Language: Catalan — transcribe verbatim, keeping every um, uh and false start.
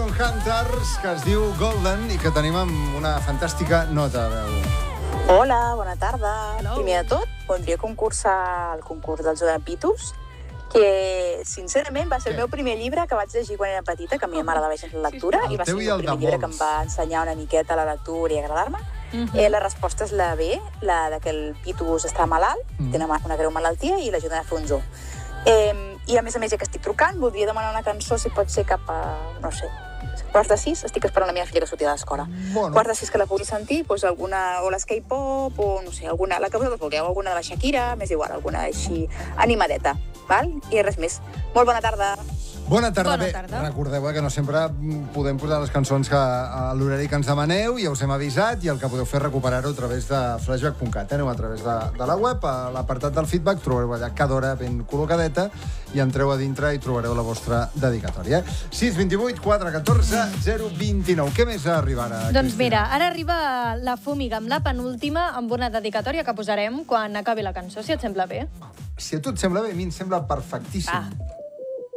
Hunters, que es diu Golden i que tenim amb una fantàstica nota de veu. Hola, bona tarda. Hello. Primer de tot, voldria concursar al concurs del Zoo de Pitus, que, sincerament, va ser el meu primer llibre que vaig llegir quan era petita, que a mi m'agradava gens la lectura, El i va ser teu i el el primer de llibre que molts. em va ensenyar una miqueta la lectura i agradar-me. Mhm. Eh, la resposta és la B, la de que el Pitus està malalt, Mm. té una, ma- una greu malaltia i l'ajuden a fer un zoo. Eh, I, a més a més, ja que estic trucant, voldria demanar una cançó, si pot ser cap a, no sé, quarts de sis, estic esperant la meva filla que surti de l'escola. Bueno. Quarts de sis que la pugui sentir, doncs alguna, o l'escape pop, o no sé, alguna, la que vosaltres vulgueu, alguna de la Shakira, m'és igual, alguna així animadeta, val? I res més. Molt bona tarda. Bona tarda. Bona Bé, tarda. recordeu eh, que no sempre podem posar les cançons que a l'horari que ens demaneu, ja us hem avisat, i el que podeu fer és recuperar-ho a través de flashback punt cat. Eh? Aneu a través de, de la web, a l'apartat del feedback, trobareu allà cada hora ben col·locadeta, i entreu a dintre i trobareu la vostra dedicatòria. sis vint vuit quatre catorze zero vint nou. Què més arriba ara, Doncs Cristina? mira, ara arriba la Fúmiga amb la penúltima, amb una dedicatòria que posarem quan acabi la cançó, si et sembla bé. Si a tu et sembla bé, a mi em sembla perfectíssim. Va.